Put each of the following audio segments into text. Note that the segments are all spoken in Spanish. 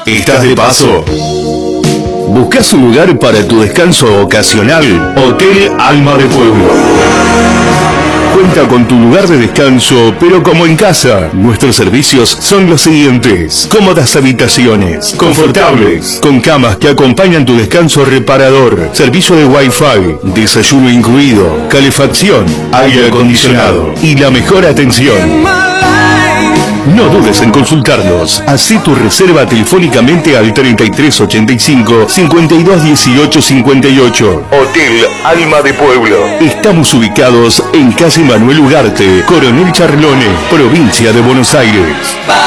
¿Estás de paso? ¿Buscas un lugar para tu descanso ocasional? Hotel Alma de Pueblo. Cuenta con tu lugar de descanso, pero como en casa. Nuestros servicios son los siguientes: cómodas habitaciones, confortables, con camas que acompañan tu descanso reparador, servicio de Wi-Fi, desayuno incluido, calefacción, aire acondicionado y la mejor atención. No dudes en consultarnos. Hacé tu reserva telefónicamente al 3385 5218 58. Hotel Alma de Pueblo. Estamos ubicados en calle Manuel Ugarte, Coronel Charlone, provincia de Buenos Aires.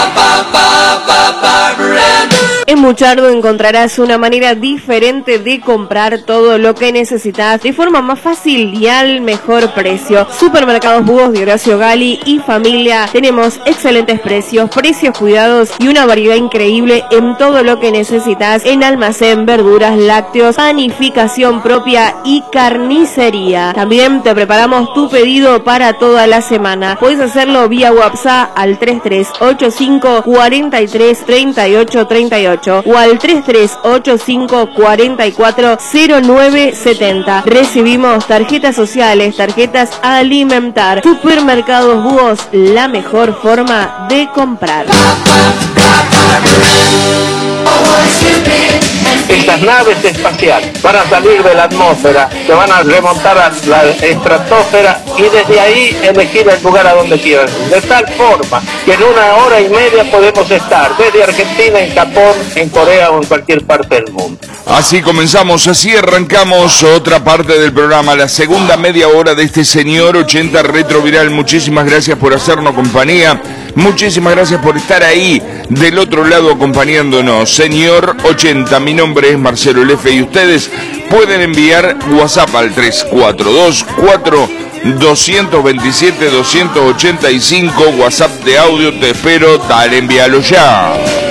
En Muchardo encontrarás una manera diferente de comprar todo lo que necesitas de forma más fácil y al mejor precio. Supermercados Búhos de Horacio Gali y familia. Tenemos excelentes precios, precios cuidados y una variedad increíble en todo lo que necesitas en almacén, verduras, lácteos, panificación propia y carnicería. También te preparamos tu pedido para toda la semana. Puedes hacerlo vía WhatsApp al 3385 43 38 38 o al 3385 44 0970. Recibimos tarjetas sociales, tarjetas a alimentar. Supermercados Búhos, la mejor forma de comprar. Estas naves espaciales van a salir de la atmósfera, se van a remontar a la estratosfera y desde ahí elegir el lugar a donde quieran. De tal forma que en 1 hora y media podemos estar desde Argentina, en Japón, en Corea o en cualquier parte del mundo. Así comenzamos, así arrancamos otra parte del programa, la segunda media hora de este Señor 80 Retroviral. Muchísimas gracias por hacernos compañía, muchísimas gracias por estar ahí del otro lado acompañándonos. Señor 80, mi nombre es Marcelo Lefe y ustedes pueden enviar WhatsApp al 3424 227 285, WhatsApp de audio, te espero, dale, envíalo ya.